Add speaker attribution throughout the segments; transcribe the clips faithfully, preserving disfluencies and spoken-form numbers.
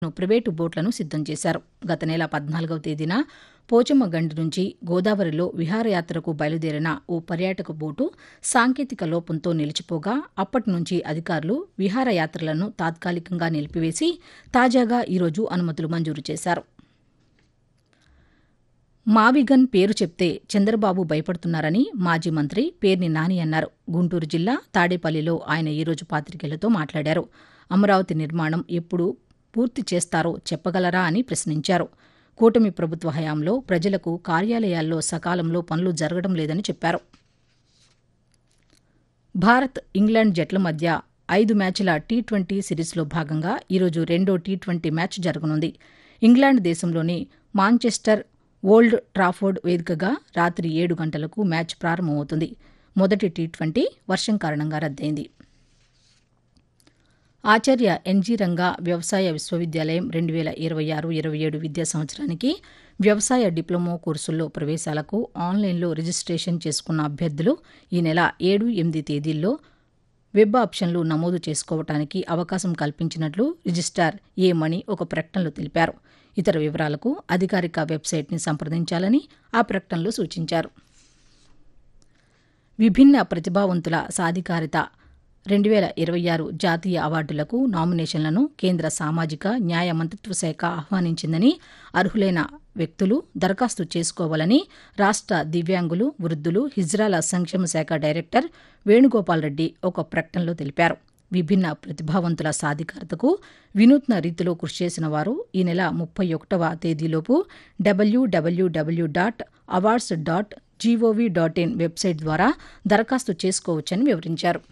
Speaker 1: Private బోట్లను సిద్దం చేశారు. గత నెల పద్నాలుగవ తేదీన పోచమ్మగండి నుంచి గోదావరిలో విహారయాత్రకు బయలుదేరిన ఓ పర్యాటక బోటు సాంకేతిక లోపంతో నిలిచిపోగా అప్పటి నుంచి అధికారులు విహారయాత్రలను తాత్కాలికంగా నిలిపివేసి తాజాగా ఈరోజు అనుమతులు మంజూరు చేశారు. మావిగన్ పేరు చెప్తే చంద్రబాబు భయపడుతున్నారని మాజీ మంత్రి పేర్ని నాని అన్నారు. గుంటూరు జిల్లా తాడేపల్లిలో ఆయన ఈరోజు పాతికేయులతో మాట్లాడారు. అమరావతి నిర్మాణం ఎప్పుడు పూర్తి చేస్తారో చెప్పగలరా అని ప్రశ్నించారు. కూటమి ప్రభుత్వ హయాంలో ప్రజలకు కార్యాలయాల్లో సకాలంలో పనులు జరగడం లేదని చెప్పారు. భారత్ ఇంగ్లాండ్ జట్ల మధ్య ఐదు మ్యాచ్ల టీ ట్వంటీ సిరీస్లో భాగంగా ఈరోజు రెండో టీ ట్వంటీ మ్యాచ్ జరగనుంది. ఇంగ్లాండ్ దేశంలోని మాంచెస్టర్ ఓల్డ్ ట్రాఫోర్డ్ వేదికగా రాత్రి ఏడు గంటలకు మ్యాచ్ ప్రారంభమవుతుంది. మొదటి టీ ట్వంటీ వర్షం కారణంగా రద్దయింది. ఆచార్య ఎన్జీ రంగా వ్యవసాయ విశ్వవిద్యాలయం రెండు వేల ఇరవై ఆరు ఇరవై ఏడు విద్యా సంవత్సరానికి వ్యవసాయ డిప్లొమా కోర్సుల్లో ప్రవేశాలకు ఆన్లైన్లో రిజిస్ట్రేషన్ చేసుకున్న అభ్యర్థులు ఈ నెల ఏడు ఎనిమిది తేదీల్లో వెబ్ ఆప్షన్లు నమోదు చేసుకోవడానికి అవకాశం కల్పించినట్లు రిజిస్ట్రార్ ఏ మణి ఒక ప్రకటనలో తెలిపారు. ఇతర వివరాలకు అధికారిక వెబ్సైట్ని సంప్రదించాలని ఆ ప్రకటనలో సూచించారు. విభిన్న ప్రతిభావంతుల సాధికారిత రెండు వేల ఇరవై ఆరు జాతీయ అవార్డులకు నామినేషన్లను కేంద్ర సామాజిక న్యాయ మంత్రిత్వ శాఖ ఆహ్వానించిందని, అర్హులైన వ్యక్తులు దరఖాస్తు చేసుకోవాలని రాష్ట్ర దివ్యాంగులు, వృద్ధులు, హిజ్రాల సంక్షేమ శాఖ డైరెక్టర్ వేణుగోపాల్ రెడ్డి ఒక ప్రకటనలో తెలిపారు. విభిన్న ప్రతిభావంతుల సాధికారతకు వినూత్న రీతిలో కృషి చేసిన వారు ఈ నెల ముప్పై ఒకటవ తేదీలోపు డబ్ల్యూడబ్ల్యూడబ్ల్యూ dot awards dot GOV dot in website ద్వారా దరఖాస్తు చేసుకోవచ్చని వివరించారు.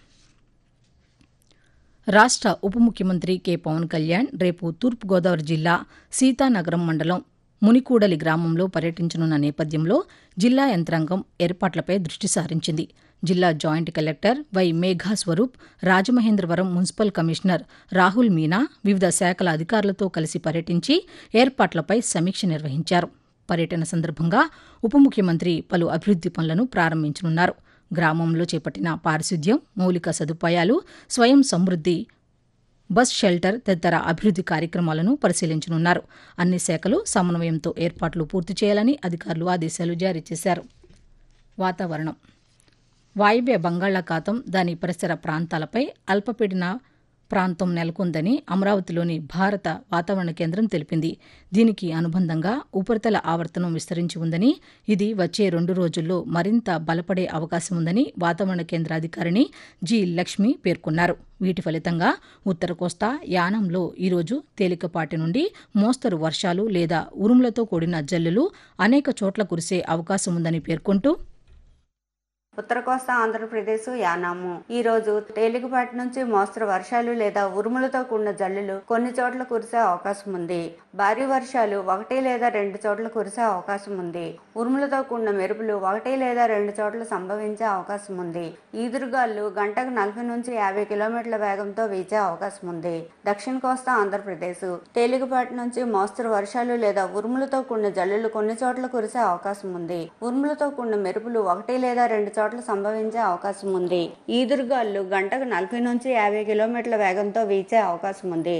Speaker 1: రాష్ట్ర ఉప ముఖ్యమంత్రి కె పవన్ కళ్యాణ్ రేపు తూర్పుగోదావరి జిల్లా సీతానగరం మండలం మునికూడలి గ్రామంలో పర్యటించనున్న నేపథ్యంలో జిల్లా యంత్రాంగం ఏర్పాట్లపై దృష్టి సారించింది. జిల్లా joint collector Y Megha Swaroop, Rajamahendravaram municipal commissioner Rahul Meena వివిధ శాఖల అధికారులతో కలిసి పర్యటించి ఏర్పాట్లపై సమీక్ష నిర్వహించారు. పర్యటన సందర్భంగా ఉప ముఖ్యమంత్రి పలు అభివృద్ది పనులను ప్రారంభించనున్నారు. గ్రామంలో చేపట్టిన పారిశుద్ధ్యం, మౌలిక సదుపాయాలు, స్వయం సమృద్ది, బస్ షెల్టర్ తదితర అభివృద్ది కార్యక్రమాలను పరిశీలించనున్నారు. అన్ని శాఖలు సమన్వయంతో ఏర్పాట్లు పూర్తి చేయాలని అధికారులు ఆదేశాలు జారీ చేశారు. వాతావరణం. వాయువ్య బంగాళాఖాతం, దాని పరిసర ప్రాంతాలపై అల్పపీడన ప్రాంతం నెలకొందని అమరావతిలోని భారత వాతావరణ కేంద్రం తెలిపింది. దీనికి అనుబంధంగా ఉపరితల ఆవర్తనం విస్తరించి ఉందని, ఇది వచ్చే రెండు రోజుల్లో మరింత బలపడే అవకాశం ఉందని వాతావరణ కేంద్ర అధికారిణి జి లక్ష్మి పేర్కొన్నారు. వీటి ఫలితంగా ఉత్తర కోస్తా, యానాంలో ఈరోజు తేలికపాటి నుండి మోస్తరు వర్షాలు లేదా ఉరుములతో కూడిన జల్లులు అనేక చోట్ల కురిసే అవకాశం ఉందని పేర్కొంటూ,
Speaker 2: ఉత్తర కోస్తా ఆంధ్రప్రదేశ్, యానాము ఈ రోజు తేలికపాటి నుంచి మోస్తరు వర్షాలు లేదా ఉరుములతో కూడిన జల్లులు కొన్ని చోట్ల కురిసే అవకాశం ఉంది. భారీ వర్షాలు ఒకటి లేదా రెండు చోట్ల కురిసే అవకాశం ఉంది. ఉరుములతో కూడిన మెరుపులు ఒకటి లేదా రెండు చోట్ల సంభవించే అవకాశం ఉంది. ఈదురుగాలు గంటకు నలభై నుంచి యాభై కిలోమీటర్ల వేగంతో వీచే అవకాశం ఉంది. దక్షిణ కోస్తా ఆంధ్రప్రదేశ్ తేలికపాటి నుంచి మోస్తరు వర్షాలు లేదా ఉరుములతో కూడిన జల్లులు కొన్ని చోట్ల కురిసే అవకాశం ఉంది. ఉరుములతో కూడిన మెరుపులు ఒకటి లేదా రెండు చోట్ల సంభవించే అవకాశం ఉంది. ఈదురుగాలు గంటకు నలభై నుంచి యాభై కిలోమీటర్ల వేగంతో వీచే అవకాశం ఉంది.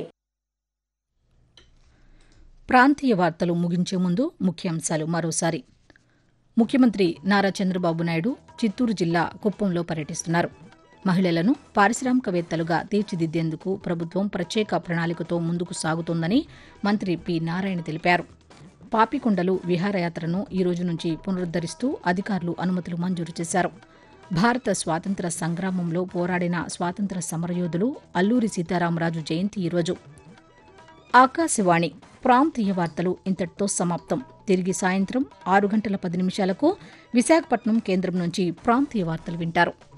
Speaker 1: ప్రాంతీయ వార్తలు ముగించే ముందు ముఖ్యాంశాలు మరోసారి. ముఖ్యమంత్రి నారా చంద్రబాబు నాయుడు చిత్తూరు జిల్లా కుప్పంలో పర్యటిస్తున్నారు. మహిళలను పారిశ్రామికవేత్తలుగా తీర్చిదిద్దేందుకు ప్రభుత్వం ప్రత్యేక ప్రణాళికతో ముందుకు సాగుతోందని మంత్రి పి నారాయణ తెలిపారు. పాపికొండలు విహారయాత్రను ఈ రోజు నుంచి పునరుద్దరిస్తూ అధికారులు అనుమతులు మంజూరు చేశారు. భారత స్వాతంత్ర సంగ్రామంలో పోరాడిన స్వాతంత్ర సమరయోధులు అల్లూరి సీతారామరాజు జయంతి ఈరోజు. ఆకాశవాణి ప్రాంతీయ వార్తలు ఇంతటితో సమాప్తం. తిరిగి సాయంత్రం ఆరు గంటల పది నిమిషాలకు విశాఖపట్నం కేంద్రం నుంచి ప్రాంతీయ వార్తలు వింటారు.